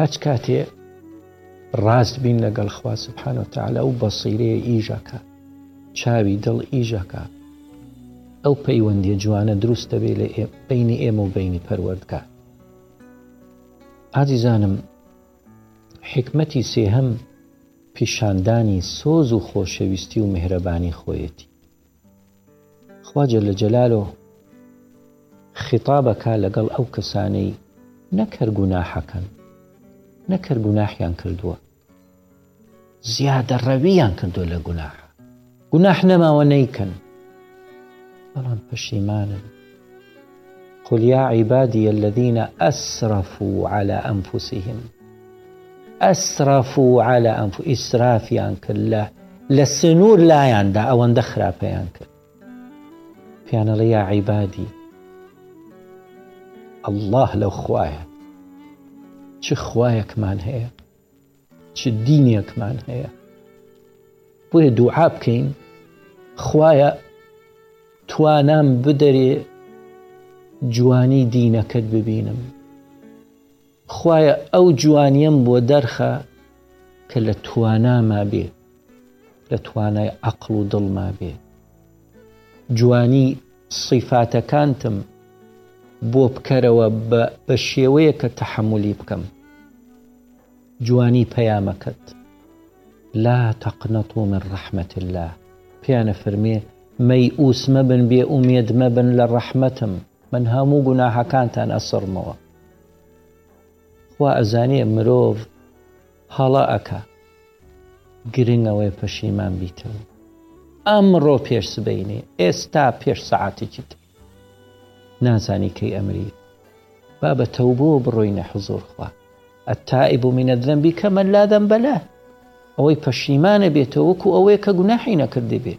هەچ کاتێ ڕاست بین لەگەڵ خوا سبحانه وتعالى و بەسیرەیە ئیژەکە چاوی دڵ ئیژەکە ئەو پەیوەندیە جوانە دروست دەبێت لە بینی ئێمە و بینی پەروەردگار. ئازیزانم، حکمەتی سێهەم پیشاندانی سۆز و خۆشەویستی و میهرەبانی خۆیەتی. خوا جەلە جەلالۆ خیتابەکە لەگەڵ ئەو کەسانەی نەکەر گوناحەکەن، نەکەر گوناحیان کردووە، زیادە ڕەویان کردووە لە گوناح نەماوە نەیکەن بەڵام پەشیمانن. قل يا عبادي الذين أسرفوا على أنفسهم إسرافیان کرد لە سنوور لایاندا ئەوەندە خراپەیان کرد. پیانەڵێ یا عیبادی، الله لەو خوایە، چ خوایەکمان هەیە، چ دینێکمان هەیە. بۆیە دوعا بکەین خوایە توانام بدەرێ جوانی دینەکەت ببینم، خوایە ئەو جوانیم بۆ دەرخە کە لە تواناما بێ، لە توانای عەقڵ و دڵما بێ. جوانی صیفاتەکانتم بۆ بکەرەوە بە شێوەیە کە تەحەمولی بکەم. جوانی پەیامەکەت لا تەقنەطوا من ڕەحمەت الله، پیانە فەرمێ مەیئوس مەبن، بێ ئومێد مەبن لە ڕەحمەتم، من هەموو گوناحەکانتان ئەسڕمەوە. خوا ئەزانێ مرۆڤ هەڵە ئەکا، گرنگەوەی پەشیمان بیتەوە. ئەمڕۆ پێش سبەینێ، ئێستا پێش سەعاتێکی تر نازانی کەی ئەمری. با بە تەوبە بڕۆینە حوزور خوا. التائب من الذنب كمن لا ذنب له، ئەوەی پەشیمانە بێتەوە وەکو ئەوەیە کە گوناحی نەکردی بێ.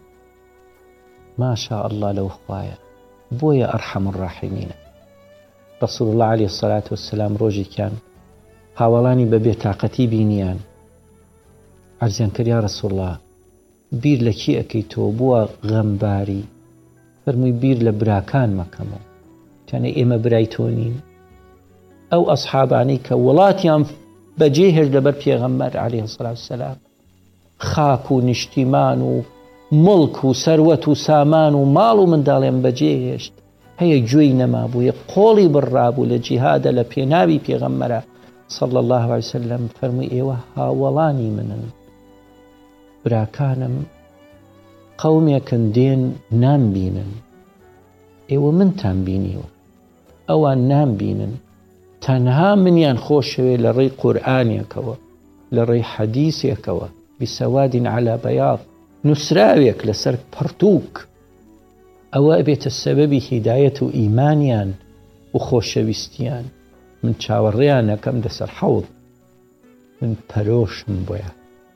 ماشاء الله لەو خوایە، بۆیە ئەرحەم الراحیمینە. رسول الله عليه الصلاة والسلام ڕۆژێکیان هاوڵانی بە بێتاقەتی بینیان، عەرزیان کرد یا رسول الله بیر لە کی ئەکەیتەوە، بووە غەمباری؟ فەرمووی بیر لە براکان مەکەمەوە. تیانە ئێمە برای تۆ نین؟ ئەو ئەسحابانەی کە وڵاتیان بەجێهێشت لەبەر پێغەمبەر عليه الصلاة والسلام، خاک و نیشتیمان و مڵک و سەروەت و سامان و ماڵ و منداڵیان بەجێهێشت، هەیە گوێی نەمابوو، قۆڵی بڕابوو لە جیهادە لە پێناوی پێغەمبەرە صلى الله عليه وسلم. فەرمووی ئێوە هاوڵانی منن، براکانم، قەومێکن دێن نامبینن، ئێوە منتان بینیوە، ئەوان نامبینن. تەنها منیان خۆشەوێ لە ڕێی قورئانێکەوە، لە ڕێی حەدیثێکەوە، بسەواد على بەیاض، نووسراوێک لەسەر پەرتووک، ئەوە بێتە سەبەبی هیدایەت و ئیمانیان و خۆشەویستیان. من چاوەڕێیان نەکەم لەسەر حەوض، من پەرۆشم بۆیە.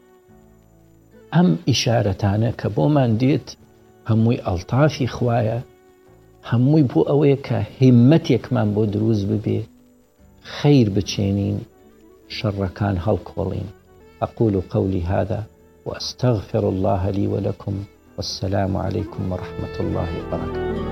ئەم ئیشارەتانە کە بۆمان دێت هەمووی ئەڵتافی خوایە، هەمووی بۆ ئەوەیە کە هیممەتێکمان بۆ دروست ببێ، خەیر بچێنین، شەڕەکان هەڵکۆڵین. أقول قولي هذا وأستغفر الله لي ولكم، والسلام عليكم ورحمة الله وبركاته.